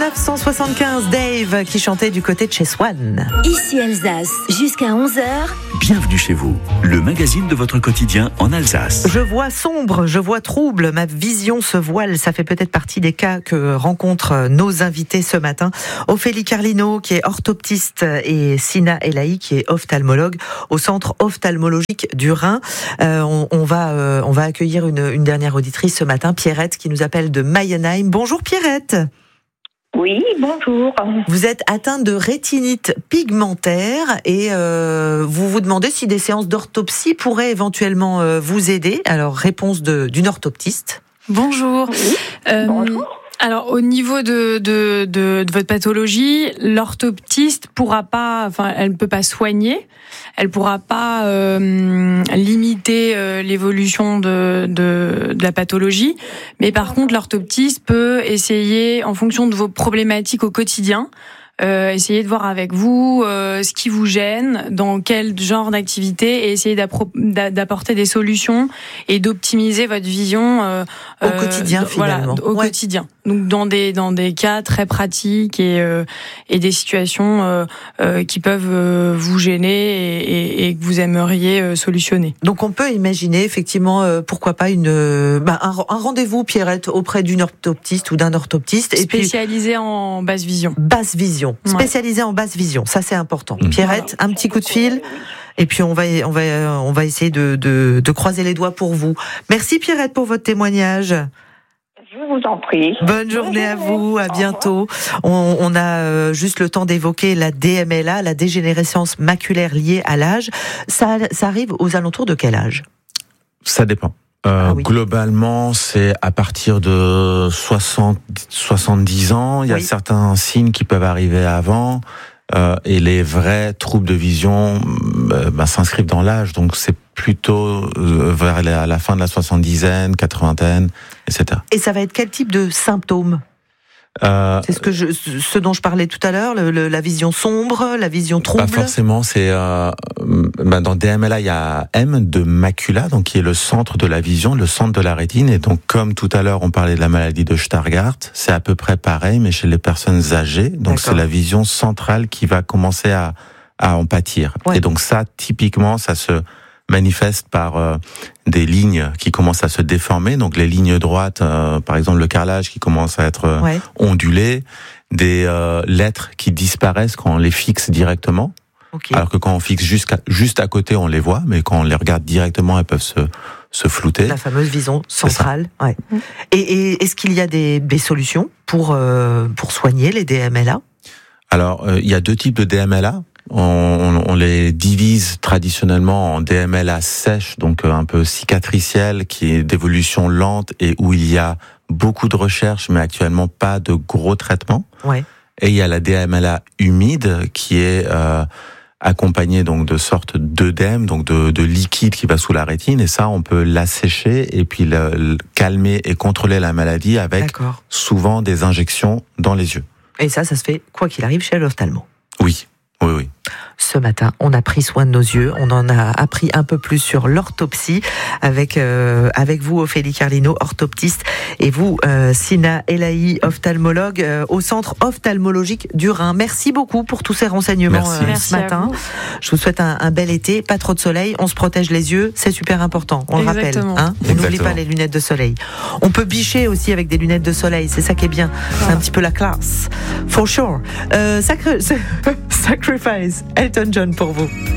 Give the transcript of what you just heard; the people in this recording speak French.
1975, Dave qui chantait du côté de chez Swan. Ici Alsace, jusqu'à 11h. Bienvenue chez vous, le magazine de votre quotidien en Alsace. Je vois sombre, je vois trouble, ma vision se voile. Ça fait peut-être partie des cas que rencontrent nos invités ce matin. Ophélie Carlino qui est orthoptiste et Sina Elahi qui est ophtalmologue au centre ophtalmologique du Rhin. On va accueillir une dernière auditrice ce matin, Pierrette, qui nous appelle de Mayenheim. Bonjour Pierrette. Oui, bonjour. Vous êtes atteinte de rétinite pigmentaire et vous vous demandez si des séances d'orthopsie pourraient éventuellement vous aider. Alors, réponse d'une orthoptiste. Bonjour. Oui, bonjour. Alors, au niveau de votre pathologie, l'orthoptiste elle ne peut pas soigner, elle pourra pas limiter l'évolution de la pathologie, mais par contre, l'orthoptiste peut essayer, en fonction de vos problématiques au quotidien, essayer de voir avec vous ce qui vous gêne, dans quel genre d'activité, et essayer d'apporter des solutions et d'optimiser votre vision au quotidien, finalement. Voilà, au quotidien. Donc dans des cas très pratiques et des situations qui peuvent vous gêner et que vous aimeriez solutionner. Donc on peut imaginer effectivement pourquoi pas un rendez-vous, Pierrette, auprès d'une orthoptiste ou d'un orthoptiste spécialisé en basse vision. Basse vision. Spécialisé en basse vision, ça c'est important. Pierrette, un petit coup de fil, et puis on va essayer de croiser les doigts pour vous. Merci Pierrette pour votre témoignage. Je vous en prie. Bonne journée à vous, à bientôt. On a juste le temps d'évoquer la DMLA, la dégénérescence maculaire liée à l'âge. Ça arrive aux alentours de quel âge ? Ça dépend. Oui. Globalement, c'est à partir de 70 ans. Il y a certains signes qui peuvent arriver avant. Et les vrais troubles de vision s'inscrivent dans l'âge. Donc, c'est plutôt vers la fin de la 70aine, 80aine, etc. Et ça va être quel type de symptômes ? C'est ce dont je parlais tout à l'heure, la vision sombre, la vision trouble. Pas forcément, c'est dans DMLA il y a M de macula, donc qui est le centre de la vision, le centre de la rétine, et donc comme tout à l'heure on parlait de la maladie de Stargardt, c'est à peu près pareil, mais chez les personnes âgées, donc c'est la vision centrale qui va commencer à en pâtir. Ouais. Et donc ça, typiquement, ça se manifeste par des lignes qui commencent à se déformer, donc les lignes droites, par exemple le carrelage qui commence à être ondulé, des lettres qui disparaissent quand on les fixe directement, alors que quand on fixe juste à côté on les voit, mais quand on les regarde directement elles peuvent se flouter. La fameuse vision centrale. Ouais. Et est-ce qu'il y a des solutions pour soigner les DMLA ? Alors il y a deux types de DMLA. On les divise traditionnellement en DMLA sèche, donc un peu cicatricielle, qui est d'évolution lente et où il y a beaucoup de recherches, mais actuellement pas de gros traitements. Ouais. Et il y a la DMLA humide qui est accompagnée donc de sortes d'œdème, donc de liquide qui va sous la rétine, et ça on peut l'assécher et puis calmer et contrôler la maladie avec souvent des injections dans les yeux. Et ça se fait quoi qu'il arrive chez l'ophtalmo. Oui. Oui. Ce matin, on a pris soin de nos yeux, on en a appris un peu plus sur l'orthopsie avec vous, Ophélie Carlino, orthoptiste, et vous, Sina Elahi, ophtalmologue au centre ophtalmologique du Rhin. Merci beaucoup pour tous ces renseignements ce matin. Je vous souhaite un bel été, pas trop de soleil, on se protège les yeux, c'est super important, on le rappelle. On n'oublie pas les lunettes de soleil. On peut bicher aussi avec des lunettes de soleil, c'est ça qui est bien, c'est un petit peu la classe. For sure. Sacrifice, Elton John pour vous.